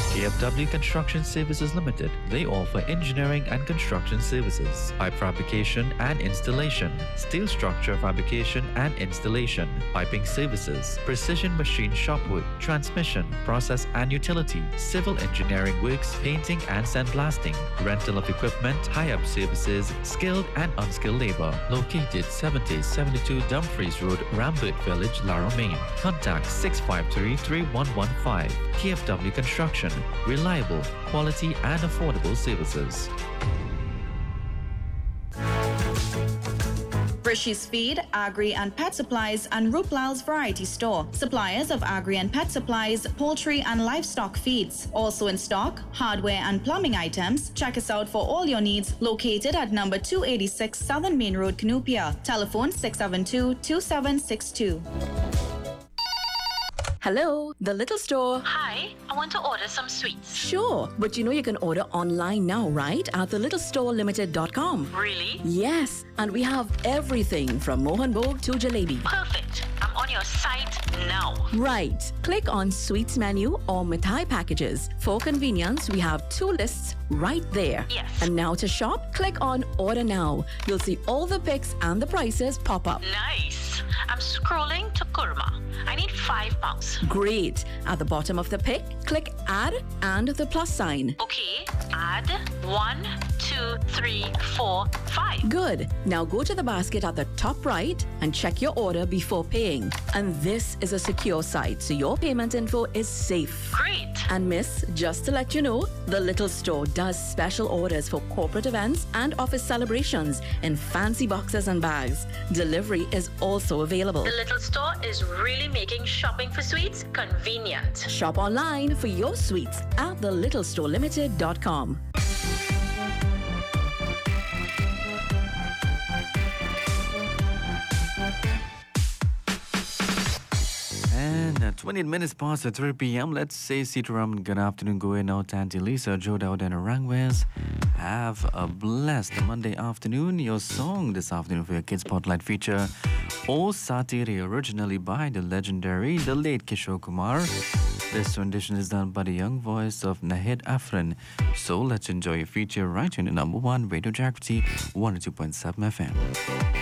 KFW Construction Services Limited. They offer engineering and construction services, pipe fabrication and installation, steel structure fabrication and installation, piping services, precision machine shop work, transmission, process and utility, civil engineering works, painting and sandblasting, rental of equipment, hire-up services, skilled and unskilled labor. Located 7072 Dumfries Road, Rambert Village, Larrow, Maine. Contact 653-3115. KFW Construction. Reliable, quality and affordable services. Frisch's Feed, Agri and Pet Supplies and Ruplal's Variety Store. Suppliers of agri and pet supplies, poultry and livestock feeds. Also in stock, hardware and plumbing items. Check us out for all your needs. Located at number 286 Southern Main Road, Canoopia. Telephone 672-2762. Hello, the little store. Hi, I want to order some sweets. Sure, but you know you can order online now, right? At thelittlestorelimited.com. Really? Yes, and we have everything from Mohanbhog to jalebi. Perfect. I'm on your site now. Right. Click on sweets menu or mithai packages. For convenience, we have two lists right there. Yes. And now to shop, click on order now. You'll see all the pics and the prices pop up. Nice. I'm scrolling to kurma. I need £5. Great. At the bottom of the pic, click add and the plus sign. Okay, add 1, 2, 3, 4, 5. Good. Now go to the basket at the top right and check your order before paying. And this is a secure site, so your payment info is safe. Great. And miss, just to let you know, the Little Store does special orders for corporate events and office celebrations in fancy boxes and bags. Delivery is also available. The little store is really making shopping for sweets convenient. Shop online for your sweets at thelittlestorelimited.com. And 28 minutes past the 3 p.m. Let's say Sitaram, good afternoon, Goe now, Tanti Lisa, Joe Dowd and Arangwes. Have a blessed Monday afternoon. Your song this afternoon for your Kids Spotlight feature, O Satiri, originally by the legendary, the late Kishore Kumar. This rendition is done by the young voice of Nahid Afran. So let's enjoy your feature right in the number one Radio Jagriti 102.7 FM.